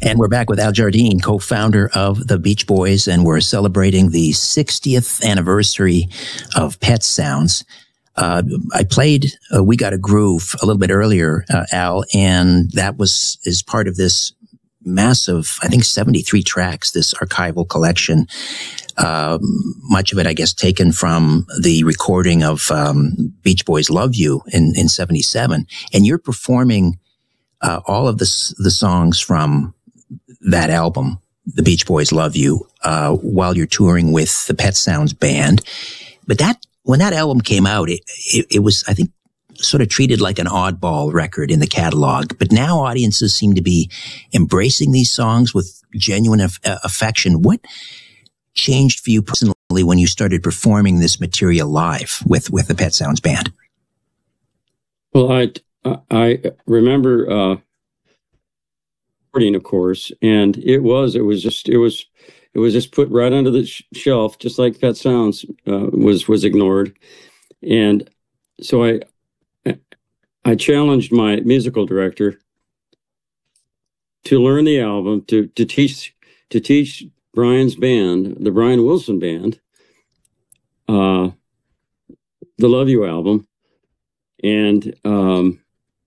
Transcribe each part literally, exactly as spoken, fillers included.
And we're back with Al Jardine, co-founder of the Beach Boys, and we're celebrating the sixtieth anniversary of Pet Sounds. Uh, I played uh, We Got a Groove a little bit earlier, uh, Al, and that was is part of this massive, I think, seventy-three tracks, this archival collection. Um, much of it, I guess, taken from the recording of um, Beach Boys' Love You in, in seventy-seven. And you're performing uh, all of the, the songs from that album, The Beach Boys Love You, uh, while you're touring with the Pet Sounds Band. But that, when that album came out, it, it, it was, I think, sort of treated like an oddball record in the catalog. But now audiences seem to be embracing these songs with genuine aff- affection. What changed for you personally when you started performing this material live with, with the Pet Sounds Band? Well, I, I remember, uh, of course, and it was, it was just, it was, it was just put right under the sh- shelf, just like Pet Sounds uh, was was ignored, and so I, I challenged my musical director to learn the album, to to teach to teach Brian's band, the Brian Wilson Band, uh, the Love You album, and um,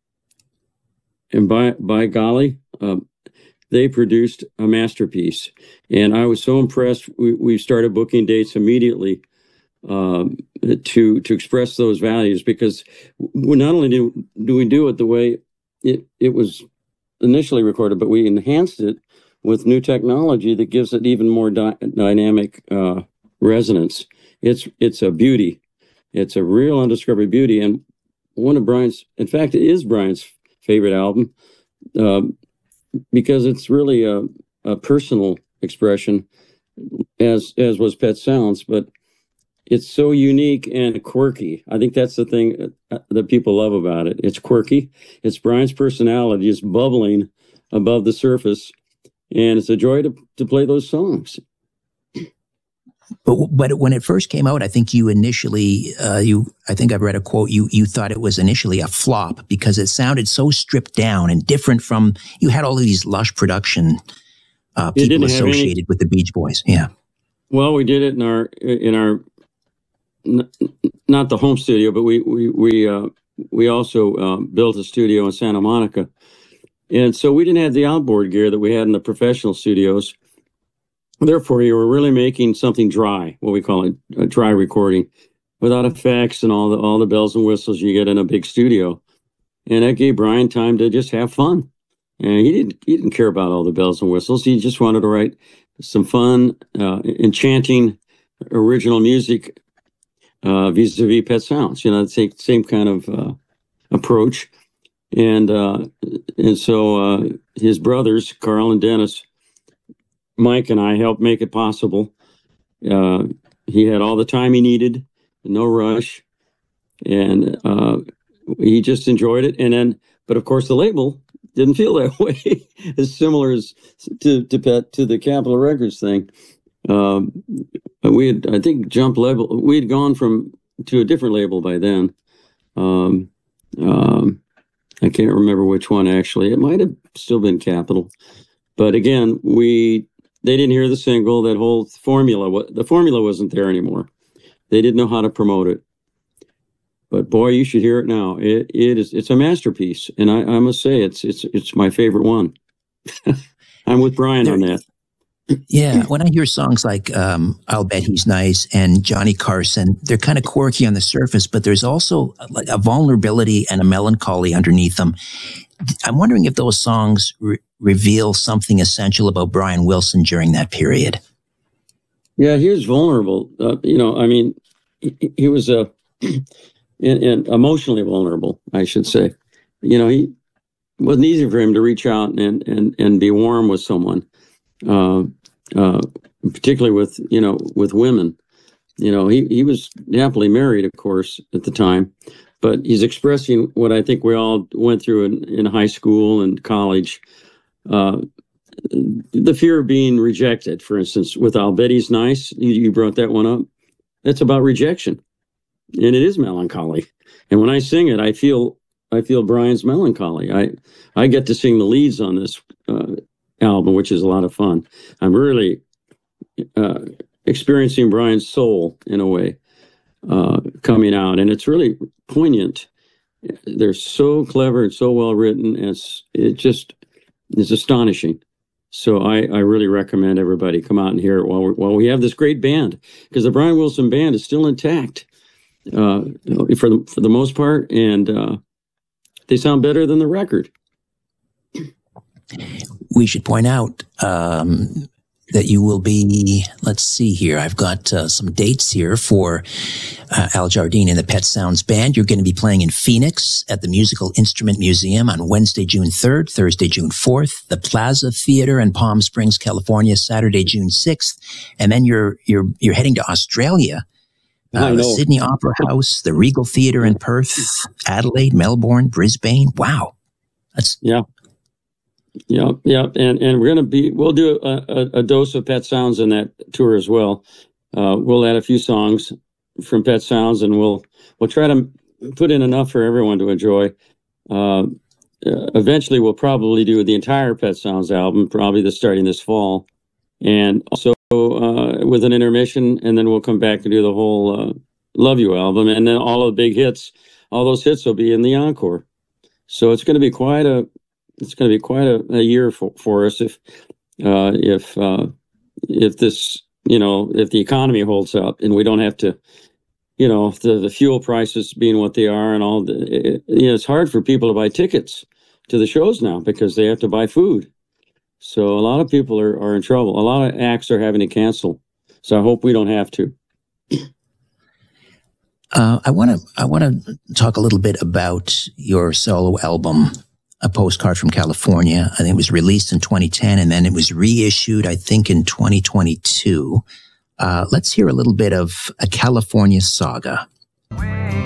and by by golly. Um, They produced a masterpiece, and I was so impressed. We, we started booking dates immediately um, to to express those values, because we not only do, do we do it the way it, it was initially recorded, but we enhanced it with new technology that gives it even more dy- dynamic uh, resonance. It's it's a beauty. It's a real undiscovered beauty, and one of Brian's, in fact, it is Brian's favorite album. Um, because it's really a, a personal expression, as as was Pet Sounds, but it's so unique and quirky. I think that's the thing that people love about it. It's quirky. It's Brian's personality is bubbling above the surface, and it's a joy to, to play those songs. But, but when it first came out, I think you initially, uh, you, I think I've read a quote, you, you thought it was initially a flop because it sounded so stripped down and different from, you had all of these lush production, uh, people associated any, with the Beach Boys. Yeah. Well, we did it in our, in our, not the home studio, but we, we, we, uh, we also, uh, built a studio in Santa Monica. And so we didn't have the outboard gear that we had in the professional studios. Therefore, you were really making something dry, what we call it, a dry recording, without effects and all the all the bells and whistles you get in a big studio. And that gave Brian time to just have fun. And he didn't he didn't care about all the bells and whistles. He just wanted to write some fun, uh, enchanting, original music uh, vis-a-vis Pet Sounds. You know, the same, same kind of uh, approach. And uh, and so uh, his brothers, Carl and Dennis, Mike and I helped make it possible. Uh, he had all the time he needed, no rush, and uh, he just enjoyed it. And then, but of course, the label didn't feel that way. As similar as to to Pet to the Capitol Records thing. Um, we had, I think, jumped label. We had gone from to a different label by then. Um, um, I can't remember which one actually. It might have still been Capitol, but again, we. They didn't hear the single. That whole formula, the formula wasn't there anymore. They didn't know how to promote it. But boy, you should hear it now. It it is it's a masterpiece, and I, I must say it's it's it's my favorite one. I'm with Brian there, on that. Yeah, when I hear songs like um, "I'll Bet He's Nice" and "Johnny Carson," they're kind of quirky on the surface, but there's also like a vulnerability and a melancholy underneath them. I'm wondering if those songs re- reveal something essential about Brian Wilson during that period. Yeah, he was vulnerable. Uh, you know, I mean, he, he was uh, in, in emotionally vulnerable, I should say. You know, he it wasn't easy for him to reach out and and and be warm with someone, uh, uh, particularly with you know with women. You know, he he was happily married, of course, at the time. But he's expressing what I think we all went through in, in high school and college. Uh, the fear of being rejected, for instance, with "I'll Bet He's Nice," you, you brought that one up. That's about rejection. And it is melancholy. And when I sing it, I feel I feel Brian's melancholy. I, I get to sing the leads on this uh, album, which is a lot of fun. I'm really uh, experiencing Brian's soul in a way uh, coming out, and it's really poignant. They're so clever and so well written. And it's it just it's astonishing. So I, I really recommend everybody come out and hear it while we while we have this great band, because the Brian Wilson band is still intact uh, for the for the most part, and uh, they sound better than the record. We should point out um, that you will be, let's see here, I've got uh, some dates here for uh, Al Jardine and the Pet Sounds Band. You're going to be playing in Phoenix at the Musical Instrument Museum on Wednesday, June third, Thursday, June fourth, the Plaza Theater in Palm Springs, California, Saturday, June sixth, and then you're you're you're heading to Australia. Uh, the Sydney Opera House, the Regal Theater in Perth, Adelaide, Melbourne, Brisbane. Wow. That's yeah. Yeah, yeah, and and we're gonna be we'll do a, a, a dose of Pet Sounds in that tour as well. Uh, we'll add a few songs from Pet Sounds, and we'll we'll try to put in enough for everyone to enjoy. Uh, eventually, we'll probably do the entire Pet Sounds album, probably the starting this fall, and also uh, with an intermission, and then we'll come back and do the whole uh, Love You album, and then all of the big hits, all those hits will be in the encore. So it's going to be quite a It's going to be quite a, a year for, for us if uh, if uh, if this you know if the economy holds up and we don't have to, you know, the, the fuel prices being what they are and all the it, you know it's hard for people to buy tickets to the shows now because they have to buy food. So a lot of people are, are in trouble. A lot of acts are having to cancel. So I hope we don't have to. Uh, I want to I want to talk a little bit about your solo album, A Postcard from California. I think it was released in twenty ten, and then it was reissued, I think, in twenty twenty-two. Uh, let's hear a little bit of A California Saga.